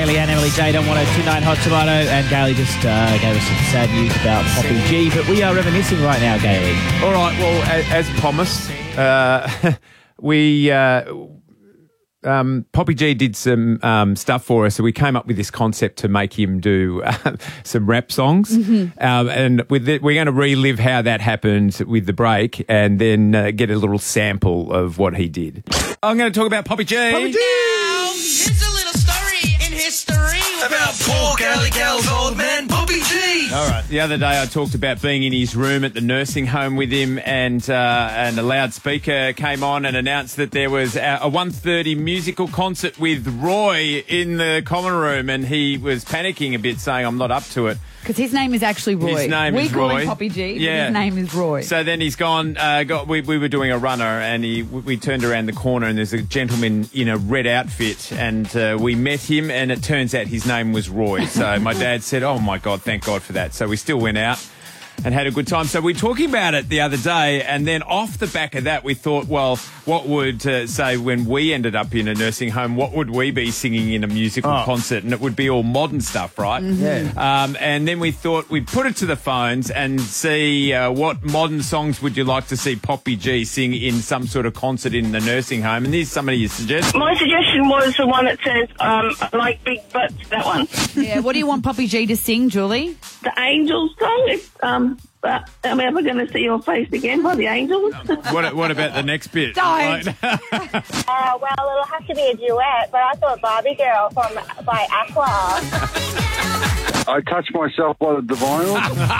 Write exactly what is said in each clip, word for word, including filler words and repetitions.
Gailey and Emily Jade on one oh two point nine Hot Tomato, and Gailey just uh, gave us some sad news about Poppy G, but we are reminiscing right now, Gailey. All right, well, as, as promised, uh, we... Uh, Um, Poppy G did some um, stuff for us, so we came up with this concept to make him do uh, some rap songs. Mm-hmm. um, and with it, we're going to relive how that happened with the break and then uh, get a little sample of what he did. I'm going to talk about Poppy G. Poppy G! Now, here's a little story in history about poor Gailey Gal's old man, Poppy G. All right. The other day I talked about being in his room at the nursing home with him, and uh, and a loudspeaker came on and announced that there was a, a one thirty musical concert with Roy in the common room, and he was panicking a bit, saying, I'm not up to it. Because his name is actually Roy. His name we is call Roy. him Poppy G, Yeah. but his name is Roy. So then he's gone, uh, got, we, we were doing a runner, and he, we turned around the corner, and there's a gentleman in a red outfit, and uh, we met him, and it turns out his name was Roy. So my dad said, oh, my God, thank God for that. So we still went out and had a good time. So we were talking about it the other day, and then off the back of that, we thought, well, what would, uh, say, when we ended up in a nursing home, what would we be singing in a musical Oh. concert? And it would be all modern stuff, right? Yeah. Um, and then we thought we'd put it to the phones and see uh, what modern songs would you like to see Poppy G sing in some sort of concert in the nursing home. And here's some of your suggestions. My suggestion was the one that says, um, I like big butts, that one. Yeah, what do you want Poppy G to sing, Julie? The Angels song, it's, um, uh, am I ever going to see your face again by the Angels? What, what about the next bit? Don't. Like- Uh, well, it'll have to be a duet, but I thought Barbie Girl from by Aqua. I touch myself by the divinal.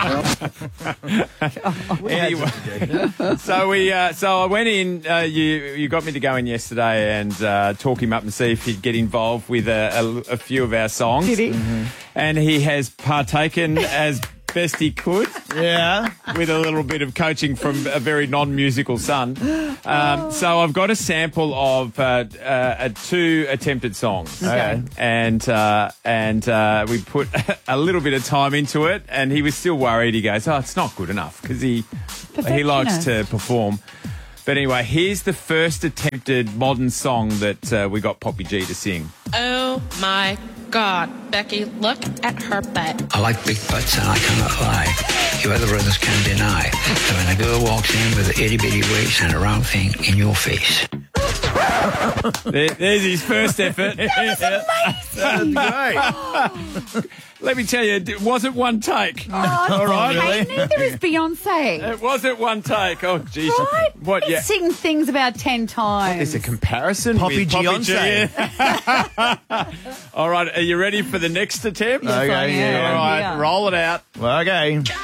Anyway, so we, uh, so I went in. Uh, you, you got me to go in yesterday and uh, talk him up and see if he'd get involved with a, a, a few of our songs. Did he? Mm-hmm. And he has partaken as best he could. Yeah. With a little bit of coaching from a very non-musical son. Um, so I've got a sample of uh, uh, two attempted songs. Okay. And uh, and uh, we put a little bit of time into it, and he was still worried. He goes, oh, it's not good enough, because he, he likes to perform. But anyway, here's the first attempted modern song that uh, we got Poppy G to sing. Oh my God, Becky, look at her butt. I like big butts and I cannot lie. You other brothers can deny that when a girl walks in with an itty bitty waist and a round thing in your face. There, there's his first effort. That That's great. Let me tell you, it wasn't one take. Oh, All right, hey, neither is Beyonce. It wasn't one take. Oh, jeez. Right? What? He's Yeah. singing things about ten times. There's a comparison Poppy with Poppy Beyonce. G. All right, are you ready for the next attempt? Okay, I am. yeah. All right, Yeah. roll it out. Well, okay.